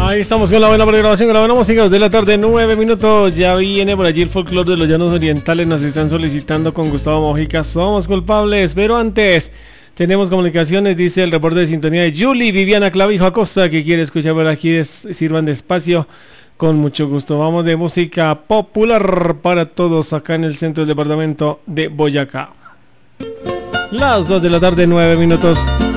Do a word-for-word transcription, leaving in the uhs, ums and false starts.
Ahí estamos con la buena programación, con la buena música de la tarde, nueve minutos. Ya viene por allí el folclore de los llanos orientales. Nos están solicitando con Gustavo Mojica. Somos culpables, pero antes tenemos comunicaciones. Dice el reporte de sintonía de Julie Viviana Clavijo Acosta, que quiere escuchar por aquí. Es, sirvan despacio, con mucho gusto. Vamos de música popular para todos acá en el centro del departamento de Boyacá. Las dos de la tarde, nueve minutos.